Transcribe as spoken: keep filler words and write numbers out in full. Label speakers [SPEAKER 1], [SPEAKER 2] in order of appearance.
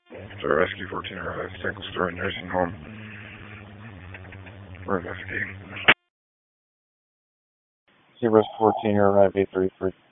[SPEAKER 1] So Rescue fourteen arrived at Single Story Nursing Home. We're investigating. Zero fourteen arrived eight thirty-three.